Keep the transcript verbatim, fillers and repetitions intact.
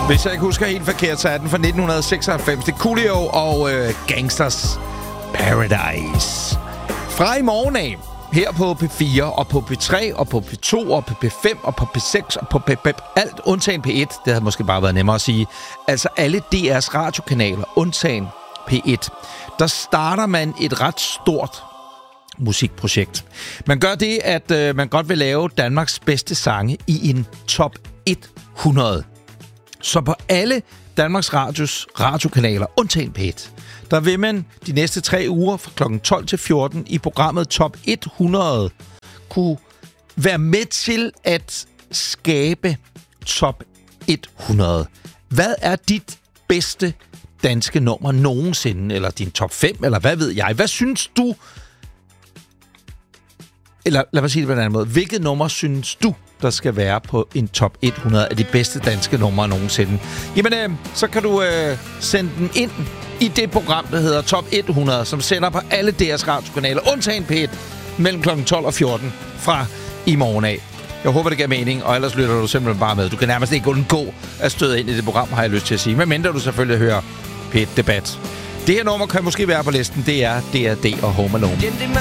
Hvis jeg ikke husker helt forkert, så er den fra nitten seksoghalvfems. Det er Coolio og øh, Gangsters Paradise. Fra i morgen af, her på P fire og på P tre og på P to og på P fem og på P seks og på P P... Alt undtagen P et. Det havde måske bare været nemmere at sige. Altså alle D R's radiokanaler, undtagen P et. Der starter man et ret stort musikprojekt. Man gør det, at øh, man godt vil lave Danmarks bedste sange i en top hundrede. Så på alle Danmarks Radios radiokanaler, undtagen P et, der vil man de næste tre uger fra klokken tolv til fjorten i programmet Top hundrede kunne være med til at skabe Top hundrede. Hvad er dit bedste danske nummer nogensinde? Eller din top fem, eller hvad ved jeg? Hvad synes du? Eller lad mig sige det på en anden måde. Hvilket nummer synes du, der skal være på en top hundrede af de bedste danske numre nogensinde? Jamen, øh, så kan du øh, sende den ind i det program, der hedder Top hundrede, som sender på alle D R's radiokanaler, undtagen P et, mellem klokken tolv og fjorten fra i morgen af. Jeg håber, det giver mening, og ellers lytter du simpelthen bare med. Du kan nærmest ikke undgå at støde ind i det program, har jeg lyst til at sige. Men mindre du selvfølgelig hører P et Debat. Det her nummer kan måske være på listen. Det er D R D og Home Alone.